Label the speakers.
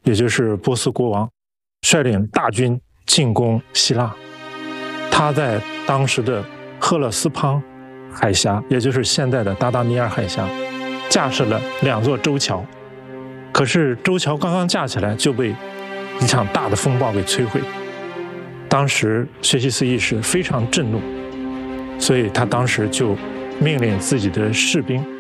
Speaker 1: 也就是波斯国王，率领大军进攻希腊。他在当时的赫勒斯滂海峡，也就是现在的达达尼尔海峡，架设了2座舟桥。可是舟桥刚刚架起来，就被一场大的风暴给摧毁。当时薛西斯一世非常震怒，所以他当时就命令自己的士兵